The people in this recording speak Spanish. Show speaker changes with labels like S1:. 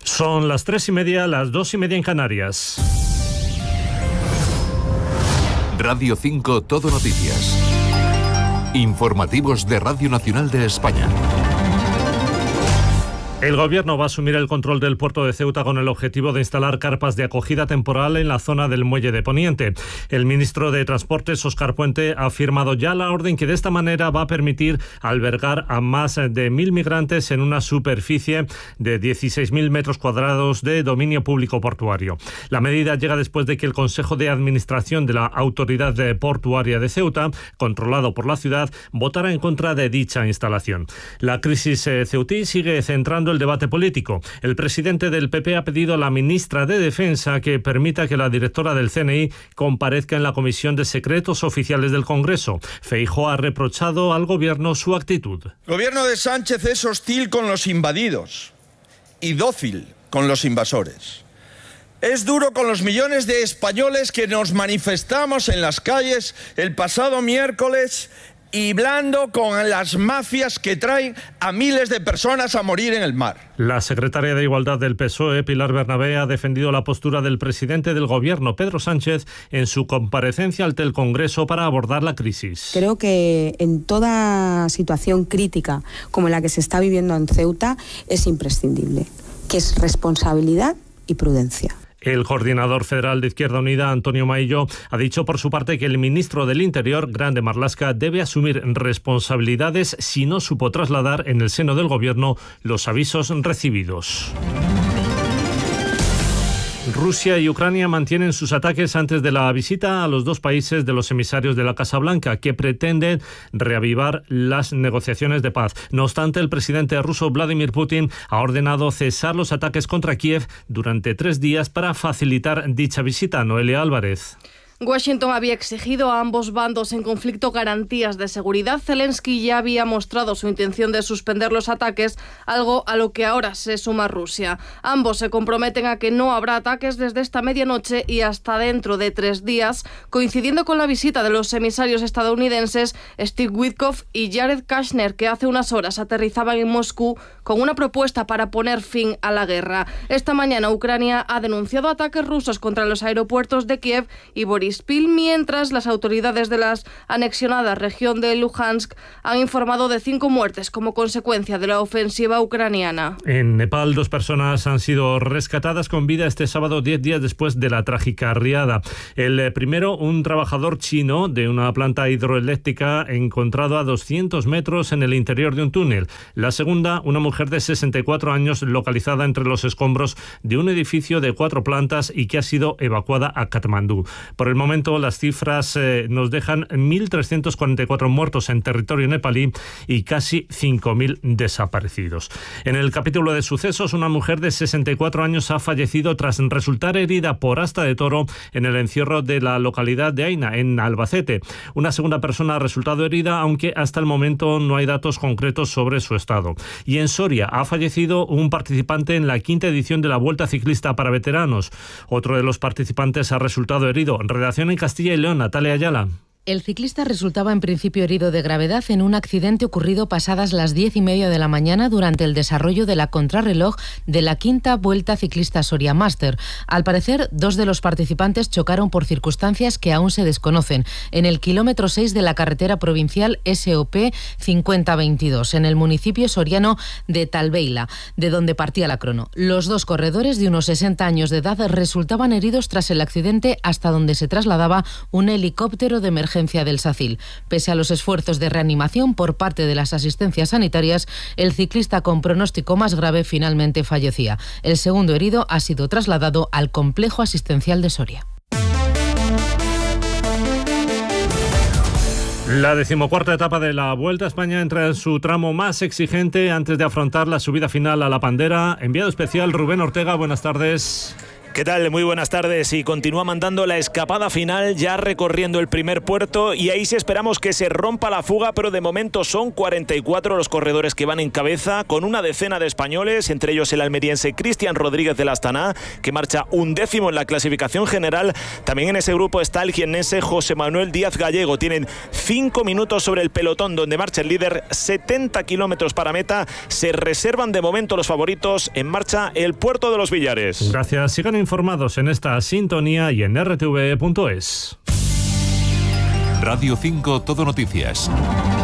S1: Son las 3:30, las 2:30 en Canarias.
S2: Radio 5 Todo Noticias. Informativos de Radio Nacional de España.
S1: El Gobierno va a asumir el control del puerto de Ceuta con el objetivo de instalar carpas de acogida temporal en la zona del muelle de Poniente. El ministro de Transportes, Óscar Puente, ha firmado ya la orden que de esta manera va a permitir albergar a más de 1.000 migrantes en una superficie de 16.000 metros cuadrados de dominio público portuario. La medida llega después de que el Consejo de Administración de la Autoridad Portuaria de Ceuta, controlado por la ciudad, votara en contra de dicha instalación. La crisis ceutí sigue centrando el debate político. El presidente del PP ha pedido a la ministra de Defensa que permita que la directora del CNI comparezca en la Comisión de Secretos Oficiales del Congreso. Feijóo ha reprochado al Gobierno su actitud.
S3: El Gobierno de Sánchez es hostil con los invadidos y dócil con los invasores. Es duro con los millones de españoles que nos manifestamos en las calles el pasado miércoles y blando con las mafias que traen a miles de personas a morir en el mar.
S1: La secretaria de Igualdad del PSOE, Pilar Bernabé, ha defendido la postura del presidente del Gobierno, Pedro Sánchez, en su comparecencia ante el Congreso para abordar la crisis.
S4: Creo que en toda situación crítica como la que se está viviendo en Ceuta es imprescindible, que es responsabilidad y prudencia.
S1: El coordinador federal de Izquierda Unida, Antonio Maillo, ha dicho por su parte que el ministro del Interior, Grande Marlaska, debe asumir responsabilidades si no supo trasladar en el seno del Gobierno los avisos recibidos. Rusia y Ucrania mantienen sus ataques antes de la visita a los dos países de los emisarios de la Casa Blanca, que pretenden reavivar las negociaciones de paz. No obstante, el presidente ruso Vladimir Putin ha ordenado cesar los ataques contra Kiev durante 3 días para facilitar dicha visita. Noelia Álvarez.
S5: Washington había exigido a ambos bandos en conflicto garantías de seguridad. Zelensky ya había mostrado su intención de suspender los ataques, algo a lo que ahora se suma Rusia. Ambos se comprometen a que no habrá ataques desde esta medianoche y hasta dentro de 3 días, coincidiendo con la visita de los emisarios estadounidenses Steve Witkoff y Jared Kushner, que hace unas horas aterrizaban en Moscú con una propuesta para poner fin a la guerra. Esta mañana Ucrania ha denunciado ataques rusos contra los aeropuertos de Kiev y Boryspil, mientras las autoridades de la anexionada región de Luhansk han informado de 5 muertes como consecuencia de la ofensiva ucraniana.
S1: En Nepal, 2 personas han sido rescatadas con vida este sábado, 10 días después de la trágica riada. El primero, un trabajador chino de una planta hidroeléctrica encontrado a 200 metros en el interior de un túnel. La segunda, una mujer de 64 años localizada entre los escombros de un edificio de 4 plantas y que ha sido evacuada a Katmandú. Por el momento, las cifras nos dejan 1.344 muertos en territorio nepalí y casi 5.000 desaparecidos. En el capítulo de sucesos, una mujer de 64 años ha fallecido tras resultar herida por asta de toro en el encierro de la localidad de Aina, en Albacete. Una segunda persona ha resultado herida, aunque hasta el momento no hay datos concretos sobre su estado. Y en Soria ha fallecido un participante en la 5ª edición de la Vuelta Ciclista para Veteranos. Otro de los participantes ha resultado herido. Redacción en Castilla y León, Natalia Ayala.
S6: El ciclista resultaba en principio herido de gravedad en un accidente ocurrido pasadas las 10:30 de la mañana durante el desarrollo de la contrarreloj de la 5ª Vuelta Ciclista Soria Master. Al parecer, 2 de los participantes chocaron por circunstancias que aún se desconocen en el kilómetro 6 de la carretera provincial SOP 5022, en el municipio soriano de Talbeila, de donde partía la crono. Los 2 corredores de unos 60 años de edad resultaban heridos tras el accidente, hasta donde se trasladaba un helicóptero de emergencia del SACIL. Pese a los esfuerzos de reanimación por parte de las asistencias sanitarias, el ciclista con pronóstico más grave finalmente fallecía. El segundo herido ha sido trasladado al complejo asistencial de Soria.
S1: La 14ª etapa de la Vuelta a España entra en su tramo más exigente antes de afrontar la subida final a La Pandera. Enviado especial Rubén Ortega, buenas tardes.
S7: ¿Qué tal? Muy buenas tardes. Y continúa mandando la escapada final, ya recorriendo el primer puerto, y ahí sí esperamos que se rompa la fuga, pero de momento son 44 los corredores que van en cabeza, con una decena de españoles, entre ellos el almeriense Cristian Rodríguez del Astana, que marcha 11º en la clasificación general. También en ese grupo está el jiennense José Manuel Díaz Gallego. Tienen 5 minutos sobre el pelotón donde marcha el líder, 70 kilómetros para meta. Se reservan de momento los favoritos. En marcha el Puerto de los Villares.
S1: Gracias. Sigan informados en esta sintonía y en rtv.es.
S2: Radio 5 Todo Noticias.